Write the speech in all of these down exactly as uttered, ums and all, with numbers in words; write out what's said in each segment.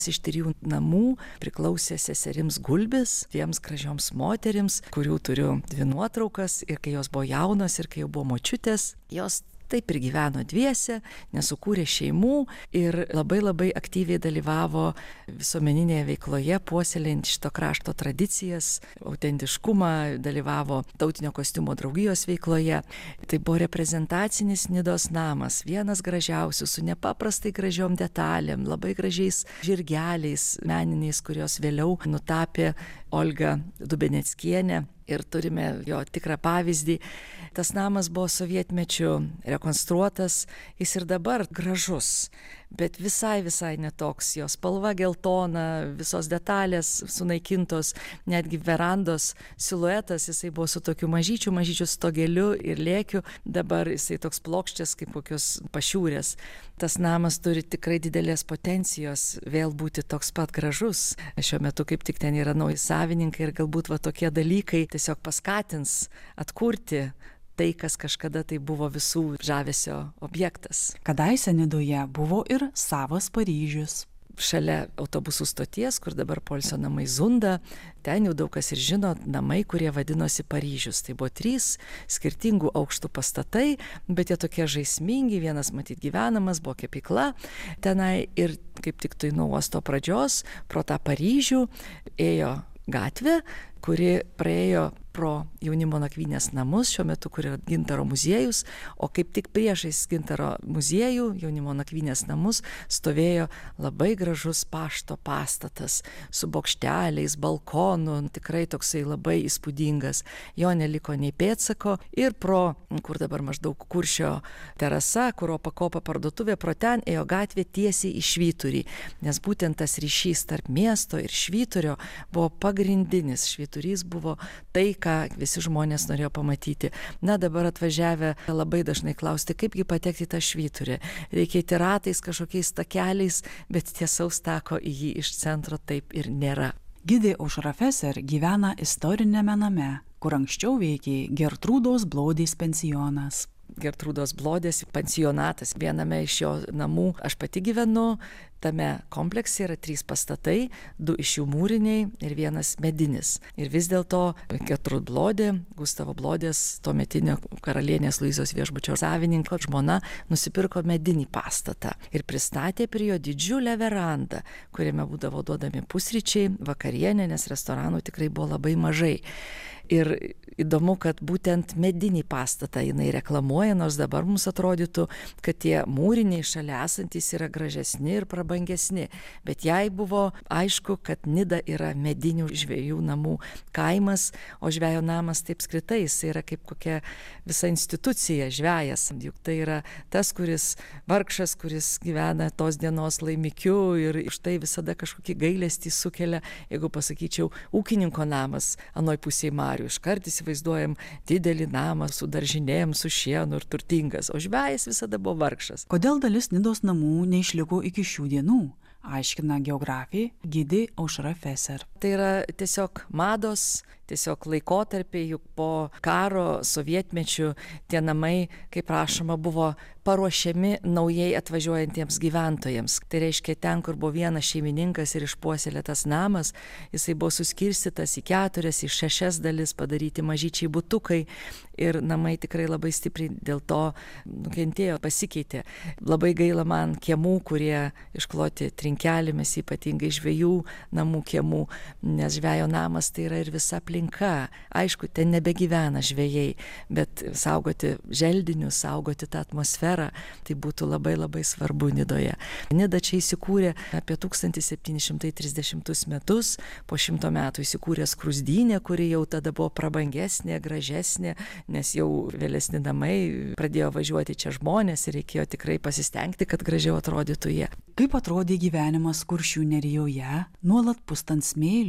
Iš trijų namų priklausė seserims Gulbis, dviems gražioms moterims, kurių turiu dvi nuotraukas, ir kai jos buvo jaunos, ir kai jau buvo močiutės, jos taip ir gyveno dviese, nesukūrė šeimų ir labai labai aktyviai dalyvavo visuomeninėje veikloje, puoselėjant šito krašto tradicijas, autentiškumą, dalyvavo tautinio kostiumo draugijos veikloje. Tai buvo reprezentacinis Nidos namas, vienas gražiausių, su nepaprastai gražiom detalėm, labai gražiais žirgeliais meniniais, kurios vėliau nutapė Olga Dubeneckienė. Ir turime jo tikrą pavyzdį. Tas namas buvo sovietmečiu rekonstruotas, jis ir dabar gražus, bet visai visai netoks. Jo spalva geltona, visos detalės sunaikintos, netgi verandos siluetas, jisai buvo su tokiu mažyčiu, mažyčiu stogeliu ir lėkiu, dabar jisai toks plokščias kaip kokios pašiūrės. Tas namas turi tikrai didelės potencijos vėl būti toks pat gražus. Šiuo metu kaip tik ten yra nauji savininkai ir galbūt va tokie dalykai tiesiog paskatins atkurti tai, kas kažkada tai buvo visų žavesio objektas. Kadaise Nidoje buvo ir savas Paryžius. Šalia autobusų stoties, kur dabar poilsio namai Zunda, ten jau daug kas ir žino, namai, kurie vadinosi Paryžius. Tai buvo trys skirtingų aukštų pastatai, bet jie tokie žaismingi, vienas matyt gyvenamas, buvo kepykla tenai, ir kaip tik tai nuo uosto pradžios pro tą Paryžių ėjo gatvė, kuri praėjo pro jaunimo nakvynės namus, šiuo metu kur yra Gintaro muziejus, o kaip tik priešais Gintaro muziejų, jaunimo nakvynės namus, stovėjo labai gražus pašto pastatas su bokšteliais, balkonu, tikrai toksai labai įspūdingas. Jo neliko nei pėdsako, ir pro, kur dabar maždaug Kuršio terasa, kuro pakopa parduotuvė, pro ten ėjo gatvė tiesiai į Švyturį, nes būtent tas ryšys tarp miesto ir Švyturio buvo pagrindinis. Švyturys buvo tai, ką visi žmonės norėjo pamatyti. Na, dabar atvažiavę labai dažnai klausti, kaipgi patekti tą Švyturį. Reikia eiti ratais, kažkokiais takeliais, bet tiesaus tako į jį iš centro taip ir nėra. Gidė Aušra Feser gyvena istorinėme name, kur anksčiau veikė Gertrūdos Blodės pensionas. Gertrūdos Blodės pensionatas. Viename iš jo namų aš pati gyvenu. Tame komplekse yra trys pastatai, du iš jų mūriniai ir vienas medinis. Ir vis dėlto Gertrūd Blodė, Gustavo Blodės, tuometinio karalienės Luizos viešbučio savininko žmona, nusipirko medinį pastatą ir pristatė prie jo didžiulę verandą, kuriame būdavo duodami pusryčiai, vakarienė, nes restoranų tikrai buvo labai mažai. Ir įdomu, kad būtent medinį pastatą jinai reklamuoja, nors dabar mums atrodytų, kad tie mūriniai šalia esantys yra gražesni ir prabangesni. Bet jai buvo aišku, kad Nida yra medinių žvejų namų kaimas, o žvejo namas taip skritai, jis yra kaip kokia visa institucija, žvejas. Juk tai yra tas, kuris vargšas, kuris gyvena tos dienos laimikiu ir iš tai visada kažkokį gailestį sukelia, jeigu pasakyčiau, ūkininko namas anoj pusėje marių. Iškart įsivaizduojam didelį namą su daržinėm, su šienu ir turtingas, o žvejas visada buvo vargšas. Kodėl dalis Nidos namų neišliko iki šių dienų? Aiškina geografė Gidė Aušra Feser. Tai yra tiesiog mados, tiesiog laikotarpiai, juk po karo sovietmečių tie namai, kaip rašoma, buvo paruošiami naujai atvažiuojantiems gyventojams. Tai reiškia, ten, kur buvo vienas šeimininkas ir išpuoselėtas namas, jisai buvo suskirstytas į keturias, į šešias dalis, padaryti mažyčiai butukai, ir namai tikrai labai stipriai dėl to nukentėjo, pasikeitė. Labai gaila man kiemų, kurie iškloti trinkelėmis, ypatingai žvejų namų kiemų, nes žvejo namas tai yra ir visa aplinka. Aišku, ten nebegyvena žvejai, bet saugoti želdinius, saugoti tą atmosferą, tai būtų labai labai svarbu Nidoje. Nida čia įsikūrė apie tūkstantis septyni šimtai trisdešimtus metus, po šimto metų įsikūrė Skruzdynė, kuri jau tada buvo prabangesnė, gražesnė, nes jau vėlesni namai pradėjo važiuoti čia žmonės ir reikėjo tikrai pasistengti, kad gražiau atrodytų jie. Kaip atrodė gyvenimas Kuršių nerijoje, nuolat pustant smėliui,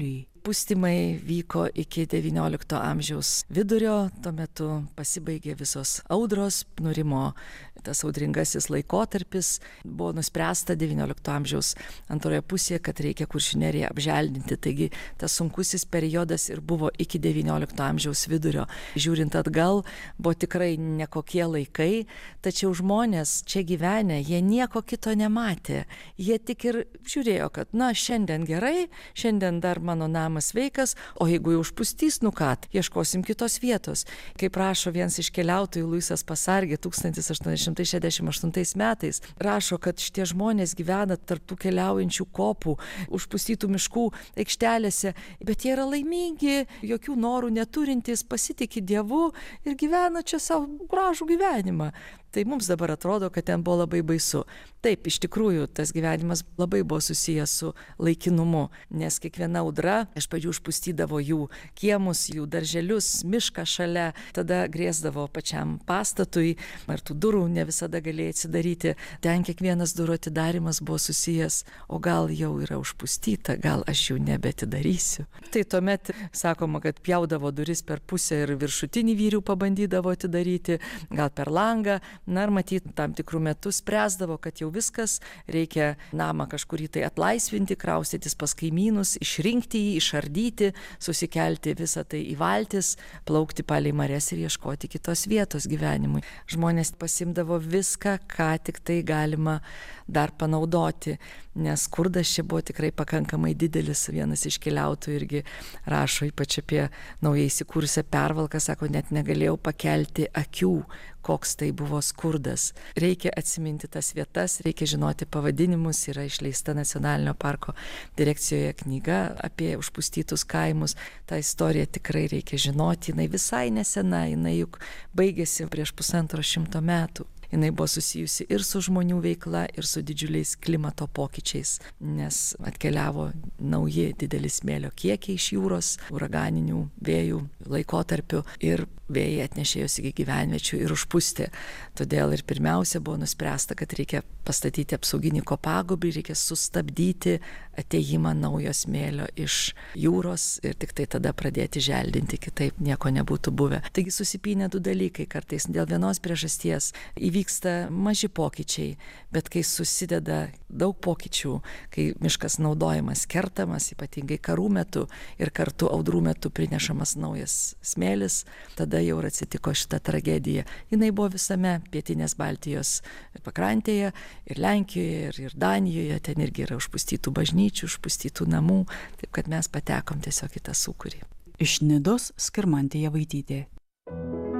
pustymai vyko iki devyniolikto amžiaus vidurio, tuo metu pasibaigė visos audros, nurimo tas audringasis laikotarpis, buvo nuspręsta devyniolikto amžiaus antroje pusėje, kad reikia Kuršių neriją apželdinti, taigi tas sunkusis periodas ir buvo iki devyniolikto amžiaus vidurio. Žiūrint atgal, buvo tikrai nekokie laikai, tačiau žmonės čia gyvenę, jie nieko kito nematė, jie tik ir žiūrėjo, kad na, šiandien gerai, šiandien dar mano namas sveikas, o jeigu jau užpustys, nu ką, ieškosim kitos vietos. Kaip rašo vienas iš keliautojų Luisas Pasargė tūkstantis aštuoni šimtai šešiasdešimt aštuntais metais, rašo, kad šitie žmonės gyvena tarp tų keliaujančių kopų, užpustytų miškų aikštelėse, bet jie yra laimingi, jokių norų neturintys, pasitiki Dievu ir gyvena čia savo gražų gyvenimą. Tai mums dabar atrodo, kad ten buvo labai baisu. Taip, iš tikrųjų, tas gyvenimas labai buvo susijęs su laikinumu, nes kiekviena audra iš pradžių užpustydavo jų kiemus, jų darželius, mišką šalia, tada grėsdavo pačiam pastatui, ir tų durų ne visada galėjo atsidaryti. Ten kiekvienas durų atidarimas buvo susijęs, o gal jau yra užpustyta, gal aš jau nebeatidarysiu. Tai tuomet sakoma, kad pjaudavo duris per pusę ir viršutinį vyrių pabandydavo atidaryti, gal per langą. Na ir matyt, tam tikrų metų spręsdavo, kad jau viskas, reikia namą kažkurį tai atlaisvinti, kraustytis pas kaimynus, išrinkti jį, išardyti, susikelti visą tai į valtis, plaukti palei marias ir ieškoti kitos vietos gyvenimui. Žmonės pasimdavo viską, ką tik tai galima dar panaudoti, nes skurdas čia buvo tikrai pakankamai didelis. Vienas iš keliautojų irgi rašo ypač apie naujai įsikūrusią Pervalką, sako, net negalėjau pakelti akių, koks tai buvo skurdas. Reikia atsiminti tas vietas, reikia žinoti pavadinimus, yra išleista Nacionalinio parko direkcijoje knyga apie užpustytus kaimus. Ta istorija tikrai reikia žinoti, jinai visai nesena, jinai juk baigėsi prieš pusantro šimto metų. Jinai buvo susijusi ir su žmonių veikla, ir su didžiuliais klimato pokyčiais, nes atkeliavo nauji dideli smėlio kiekiai iš jūros, uraganinių vėjų laikotarpių ir vėjai atnešė jos iki gyvenviečių ir užpustė. Todėl ir pirmiausia buvo nuspręsta, kad reikia pastatyti apsauginį kopagūbrį, reikia sustabdyti atėjimą naujo smėlio iš jūros ir tik tai tada pradėti želdinti, kitaip nieko nebūtų buvę. Taigi susipynė du dalykai, kartais dėl vienos priežasties įvyksta maži pokyčiai, bet kai susideda daug pokyčių, kai miškas naudojamas, kertamas, ypatingai karų metu ir kartu audrų metu prinešamas naujas smėlis, tada jau ir atsitiko šita tragedija. Jinai buvo visame pietinės Baltijos pakrantėje, ir Lenkijoje, ir, ir Danijoje, ten irgi yra užpustytų bažnyčių, užpustytų namų, taip kad mes patekom tiesiog į tą sūkurį. Iš Nidos Skirmantė Javaitytė.